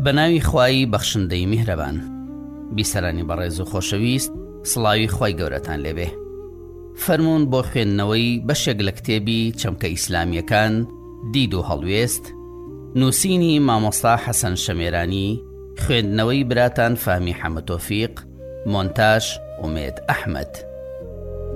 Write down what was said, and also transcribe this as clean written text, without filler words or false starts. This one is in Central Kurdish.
بەناوی خوای بەخشندەی میهرەبان. بیسەرانی بەڕێز و خۆشەویست، سڵاوی خوای گەورەتان لێبێ. فەرموون بۆ خوێندنەوەی بەشێک لە کتێبی چەمکە ئیسلامیەکان دید و هەڵوێست، نووسینی مامۆستا حەسەن شەمێرانی، خوێندنەوەی براتان فامی حەمەد تۆفیق، مۆنتاژ ئومێد ئەحمەد.